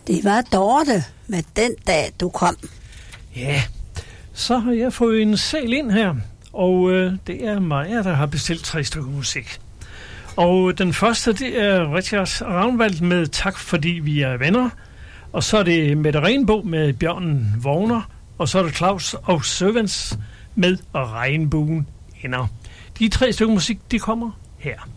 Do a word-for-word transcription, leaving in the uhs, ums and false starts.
Det var Dorte med Den Dag Du Kom. Ja, så har jeg fået en sæl ind her, og øh, det er Maja, der har bestilt tre stykker musik. Og den første, det er Richard Ravnvald med Tak fordi vi er venner. Og så er det Mette Regnbog med Bjørnen Vågner. Og så er det Claus og Servants med Regnbuen ender. De tre stykker musik, de kommer her.